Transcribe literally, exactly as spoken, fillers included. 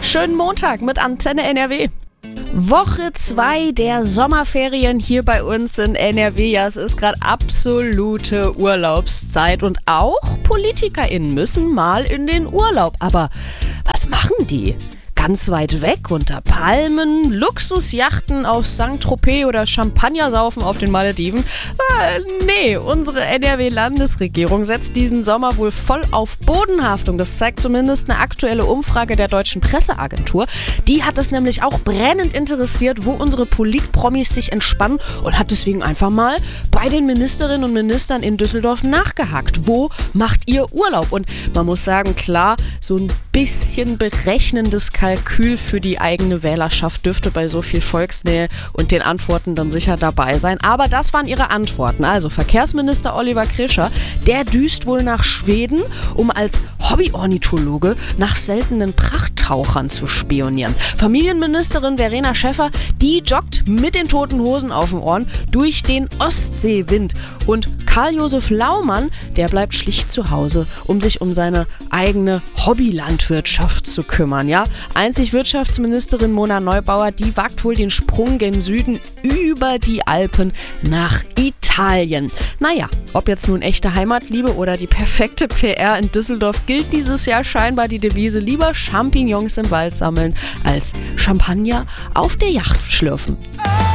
Schönen Montag mit Antenne N R W. Woche zwei der Sommerferien hier bei uns in N R W. Ja, es ist gerade absolute Urlaubszeit und auch PolitikerInnen müssen mal in den Urlaub. Aber was machen die? Ganz weit weg unter Palmen, Luxusjachten auf Sankt Tropez oder Champagner saufen auf den Malediven? Äh, nee, unsere N R W-Landesregierung setzt diesen Sommer wohl voll auf Bodenhaftung. Das zeigt zumindest eine aktuelle Umfrage der Deutschen Presseagentur. Die hat es nämlich auch brennend interessiert, wo unsere Polit-Promis sich entspannen und hat deswegen einfach mal bei den Ministerinnen und Ministern in Düsseldorf nachgehakt. Wo macht ihr Urlaub? Und man muss sagen, klar, so ein bisschen berechnendes Kalkül für die eigene Wählerschaft dürfte bei so viel Volksnähe und den Antworten dann sicher dabei sein. Aber das waren ihre Antworten. Also Verkehrsminister Oliver Krischer, der düst wohl nach Schweden, um als Hobbyornithologe nach seltenen Prachttauchern zu spionieren. Familienministerin Verena Schäffer, die joggt mit den toten Hosen auf den Ohren durch den Ostseewind. Und Karl-Josef Laumann, der bleibt schlicht zu Hause, um sich um seine eigene Hobbylandwirtschaft zu kümmern. Ja? Einzig Wirtschaftsministerin Mona Neubauer, die wagt wohl den Sprung gen Süden über die Alpen nach Italien. Naja, ob jetzt nun echte Heimatliebe oder die perfekte P R in Düsseldorf, gilt dieses Jahr scheinbar die Devise: lieber Champignons im Wald sammeln als Champagner auf der Yacht schlürfen.